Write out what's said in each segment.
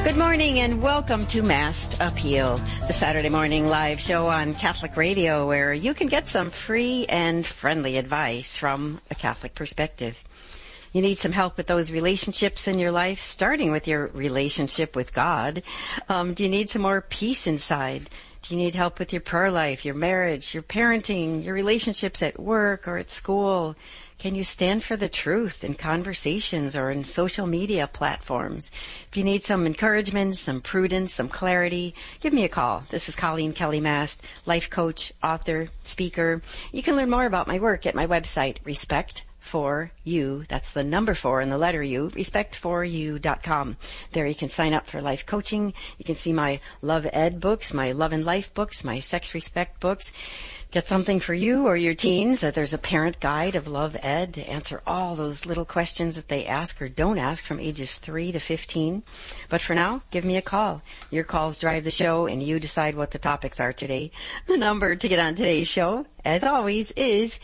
Good morning and welcome to Masked Appeal, the Saturday morning live show on Catholic Radio where you can get some free and friendly advice from a Catholic perspective. You need some help with those relationships in your life, starting with your relationship with God. Do you need some more peace inside? Do you need help with your prayer life, your marriage, your parenting, your relationships at work or at school? Can you stand for the truth in conversations or in social media platforms? If you need some encouragement, some prudence, some clarity, give me a call. This is Colleen Kelly Mast, life coach, author, speaker. You can learn more about my work at my website, Respect4U. That's the number 4 and the letter U, respect4u.com. There you can sign up for life coaching. You can see my Love Ed books, my Love and Life books, my Sex Respect books. Get something for you or your teens. There's a parent guide of Love Ed to answer all those little questions that they ask or don't ask from ages 3 to 15. But for now, give me a call. Your calls drive the show and you decide what the topics are today. The number to get on today's show, as always, is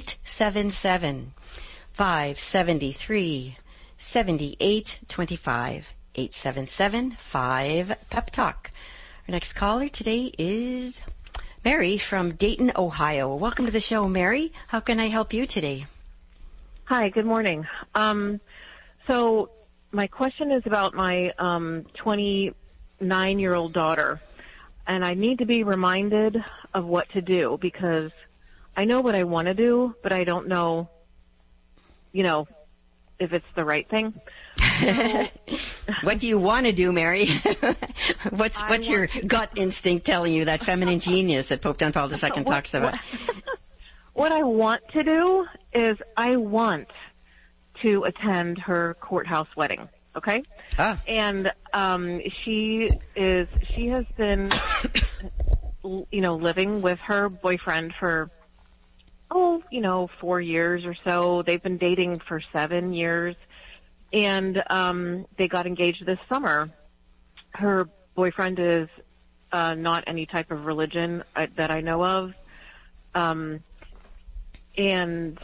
877-573-7825. 877-5-PEP-TALK. Our next caller today is Mary from Dayton, Ohio. Welcome to the show, Mary. How can I help you today? Hi, good morning. So my question is about my 29-year-old daughter, and I need to be reminded of what to do because I know what I want to do, but I don't know, if it's the right thing. So, what do you want to do, Mary? What's your gut instinct telling you, that feminine genius that Pope John Paul II talks about? What I want to do is I want to attend her courthouse wedding, okay? Ah. And she has been living with her boyfriend for 4 years or so. They've been dating for 7 years. And they got engaged this summer. Her boyfriend is not any type of religion that I know of. And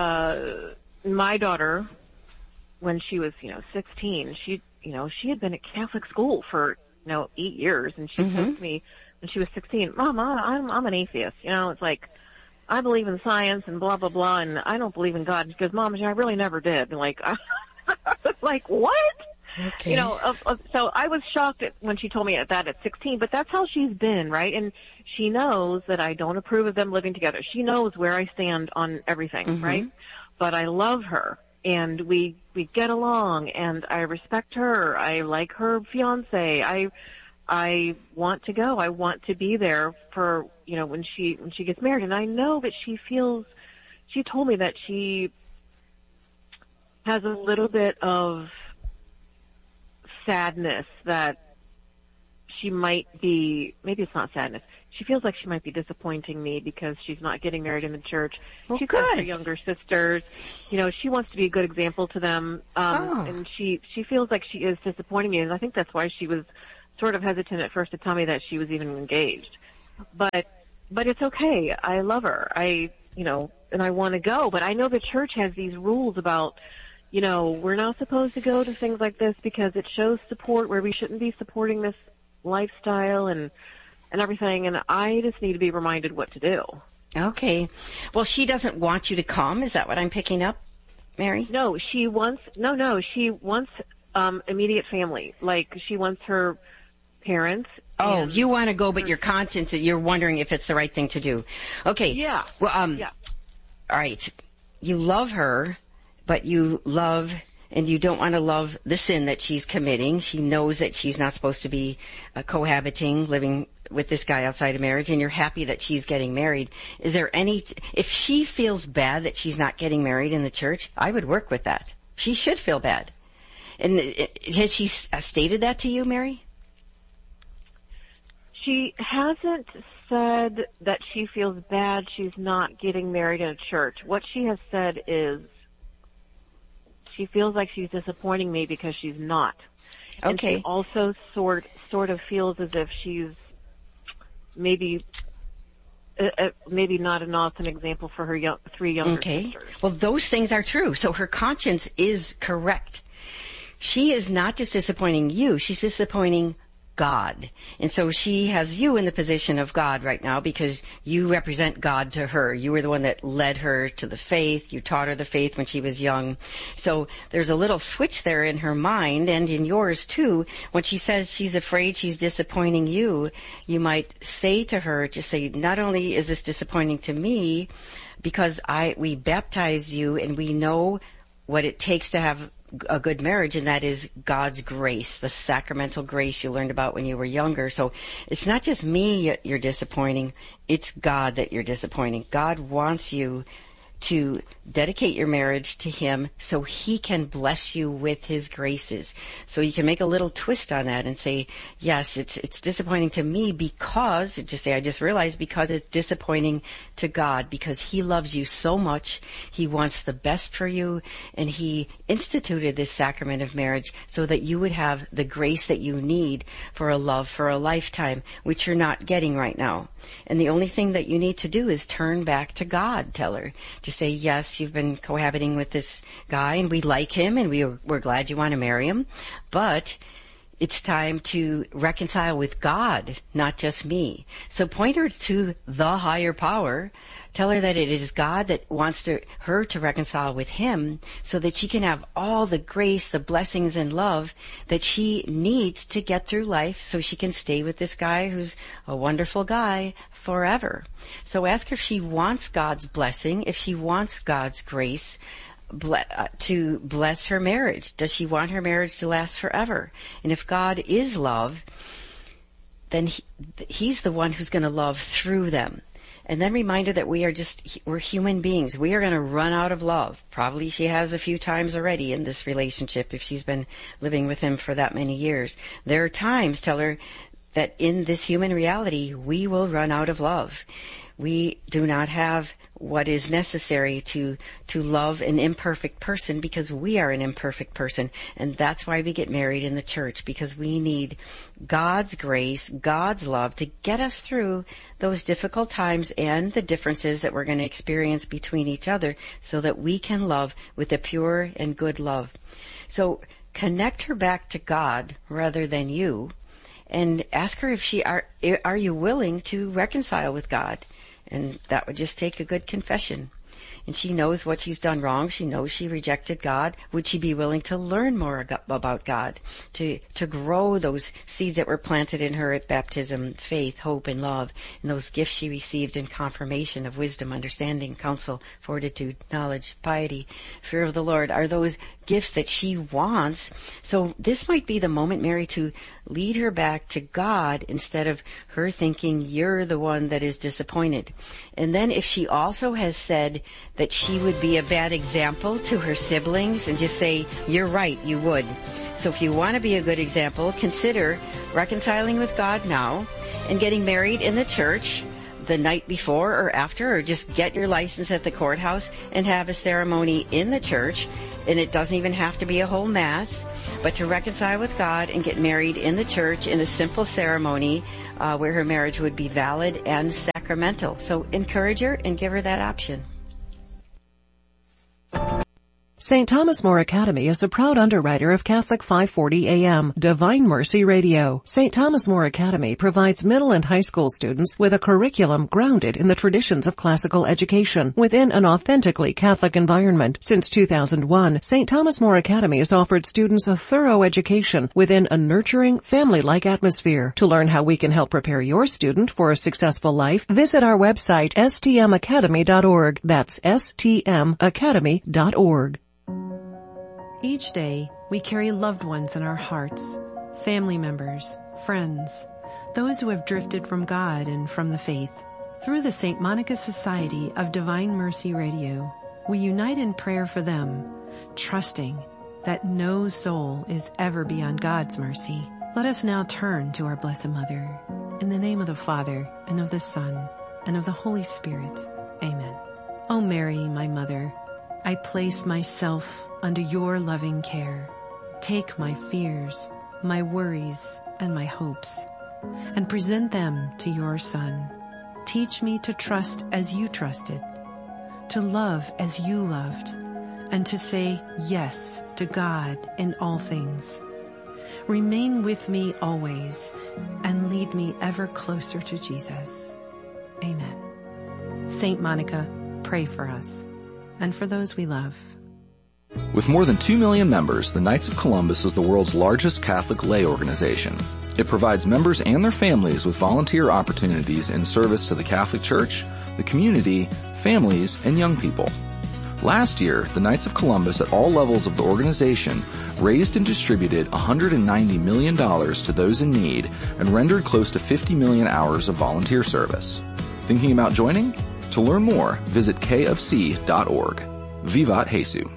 my daughter, when she was, 16, she had been at Catholic school for, 8 years. And she said to me when she was 16, Mom, I'm an atheist. It's like, I believe in science and blah, blah, blah, and I don't believe in God. She goes, Mom, I really never did. And I was like, what? Okay. So I was shocked when she told me that at 16, but that's how she's been, right? And she knows that I don't approve of them living together. She knows where I stand on everything, right? But I love her, and we get along, and I respect her. I like her fiance. I want to go. I want to be there for, when she gets married. And I know that she told me that she has a little bit of sadness that she might be, maybe it's not sadness. She feels like she might be disappointing me because she's not getting married in the church. Well, She's good. got her younger sisters. She wants to be a good example to them. And she feels like she is disappointing me. And I think that's why she was sort of hesitant at first to tell me that she was even engaged. But it's okay. I love her. And I want to go. But I know the church has these rules about, we're not supposed to go to things like this because it shows support where we shouldn't be supporting this lifestyle and everything. And I just need to be reminded what to do. Okay. Well, she doesn't want you to come. Is that what I'm picking up, Mary? No, she wants immediate family. Like she wants her parents. Oh, you want to go, but your conscience, you're wondering if it's the right thing to do. Okay. Yeah. Well, yeah. All right. You love her, but you love and you don't want to love the sin that she's committing. She knows that she's not supposed to be cohabiting, living with this guy outside of marriage, and you're happy that she's getting married. Is there if she feels bad that she's not getting married in the church, I would work with that. She should feel bad. And has she stated that to you, Mary? She hasn't said that she feels bad she's not getting married in a church. What she has said is she feels like she's disappointing me because she's not. Okay. And she also sort of feels as if she's maybe not an awesome example for her three younger sisters. Well, those things are true. So her conscience is correct. she is not just disappointing you, she's disappointing God. And so she has you in the position of God right now because you represent God to her. You were the one that led her to the faith. You taught her the faith when she was young. So there's a little switch there in her mind and in yours too. When she says she's afraid she's disappointing you, you might say to her, just say, not only is this disappointing to me, because we baptized you and we know what it takes to have a good marriage, and that is God's grace, the sacramental grace you learned about when you were younger. So it's not just me you're disappointing, it's God that you're disappointing. God wants you to dedicate your marriage to Him so He can bless you with His graces. So you can make a little twist on that and say, yes, it's disappointing to me because, just say, I just realized because it's disappointing to God, because He loves you so much, He wants the best for you, and He instituted this sacrament of marriage so that you would have the grace that you need for a love for a lifetime, which you're not getting right now. And the only thing that you need to do is turn back to God, tell her. Just say, yes, you've been cohabiting with this guy and we like him and we're glad you want to marry him, but it's time to reconcile with God, not just me. So point her to the higher power. Tell her that it is God that wants her to reconcile with Him so that she can have all the grace, the blessings, and love that she needs to get through life so she can stay with this guy who's a wonderful guy forever. So ask her if she wants God's blessing, if she wants God's grace to bless her marriage. Does she want her marriage to last forever? And if God is love, then He's the one who's going to love through them. And then remind her that we're human beings. We are going to run out of love. Probably she has a few times already in this relationship if she's been living with him for that many years. There are times, tell her, that in this human reality, we will run out of love. We do not have what is necessary to love an imperfect person because we are an imperfect person. And that's why we get married in the church, because we need God's grace, God's love to get us through those difficult times and the differences that we're going to experience between each other so that we can love with a pure and good love. So connect her back to God rather than you, and ask her if are you willing to reconcile with God? And that would just take a good confession. And she knows what she's done wrong. She knows she rejected God. Would she be willing to learn more about God, to grow those seeds that were planted in her at baptism, faith, hope, and love, and those gifts she received in confirmation of wisdom, understanding, counsel, fortitude, knowledge, piety, fear of the Lord, are those gifts that she wants. So this might be the moment, Mary, to lead her back to God instead of her thinking you're the one that is disappointed. And then if she also has said that she would be a bad example to her siblings, and just say, you're right, you would. So if you want to be a good example, consider reconciling with God now and getting married in the church the night before or after, or just get your license at the courthouse and have a ceremony in the church. And it doesn't even have to be a whole mass, but to reconcile with God and get married in the church in a simple ceremony where her marriage would be valid and sacramental. So encourage her and give her that option. St. Thomas More Academy is a proud underwriter of Catholic 540 AM, Divine Mercy Radio. St. Thomas More Academy provides middle and high school students with a curriculum grounded in the traditions of classical education within an authentically Catholic environment. Since 2001, St. Thomas More Academy has offered students a thorough education within a nurturing, family-like atmosphere. To learn how we can help prepare your student for a successful life, visit our website, stmacademy.org. That's stmacademy.org. Each day, we carry loved ones in our hearts, family members, friends, those who have drifted from God and from the faith. Through the St. Monica Society of Divine Mercy Radio, we unite in prayer for them, trusting that no soul is ever beyond God's mercy. Let us now turn to our Blessed Mother. In the name of the Father, and of the Son, and of the Holy Spirit. Amen. O Mary, my Mother, I place myself under your loving care. Take my fears, my worries, and my hopes, and present them to your Son. Teach me to trust as you trusted, to love as you loved, and to say yes to God in all things. Remain with me always and lead me ever closer to Jesus. Amen. Saint Monica, pray for us and for those we love. With more than 2 million members, the Knights of Columbus is the world's largest Catholic lay organization. It provides members and their families with volunteer opportunities in service to the Catholic Church, the community, families, and young people. Last year, the Knights of Columbus at all levels of the organization raised and distributed $190 million to those in need and rendered close to 50 million hours of volunteer service. Thinking about joining? To learn more, visit kofc.org. Vivat Jesus.